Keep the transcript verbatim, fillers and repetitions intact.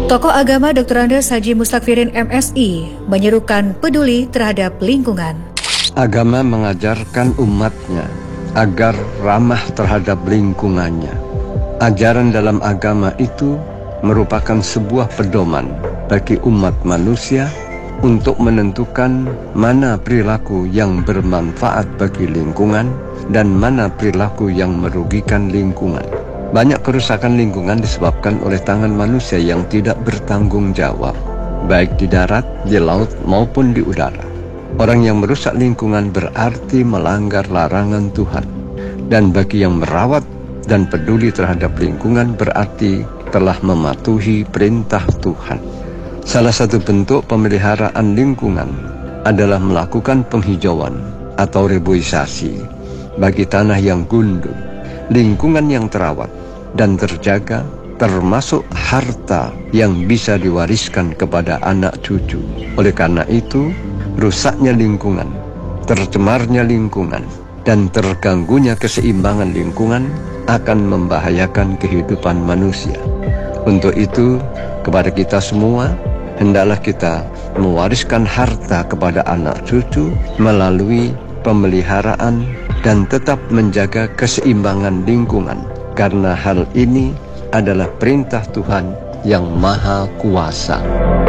Tokoh agama Doktor Andes Haji Mustakfirin M Si menyerukan peduli terhadap lingkungan. Agama mengajarkan umatnya agar ramah terhadap lingkungannya. Ajaran dalam agama itu merupakan sebuah pedoman bagi umat manusia untuk menentukan mana perilaku yang bermanfaat bagi lingkungan dan mana perilaku yang merugikan lingkungan. Banyak kerusakan lingkungan disebabkan oleh tangan manusia yang tidak bertanggung jawab, baik di darat, di laut, maupun di udara. Orang yang merusak lingkungan berarti melanggar larangan Tuhan. Dan bagi yang merawat dan peduli terhadap lingkungan berarti telah mematuhi perintah Tuhan. Salah satu bentuk pemeliharaan lingkungan adalah melakukan penghijauan atau reboisasi bagi tanah yang gundul. Lingkungan yang terawat dan terjaga termasuk harta yang bisa diwariskan kepada anak cucu. Oleh karena itu, rusaknya lingkungan, tercemarnya lingkungan, dan terganggunya keseimbangan lingkungan akan membahayakan kehidupan manusia. Untuk itu, kepada kita semua, hendaklah kita mewariskan harta kepada anak cucu melalui pemeliharaan dan tetap menjaga keseimbangan lingkungan, karena hal ini adalah perintah Tuhan yang Maha Kuasa.